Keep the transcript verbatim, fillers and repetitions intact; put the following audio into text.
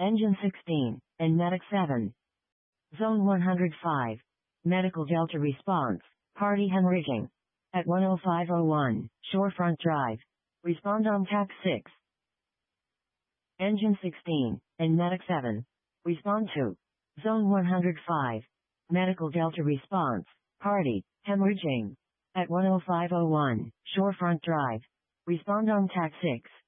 Engine sixteen, and Medic seven. Zone one hundred five. Medical Delta response. Party hemorrhaging. At one oh five oh one, Shorefront Drive. Respond on T A C six. Engine sixteen, and Medic seven. Respond to. Zone one hundred five. Medical Delta response. Party, hemorrhaging. At one oh five oh one, Shorefront Drive. Respond on T A C six.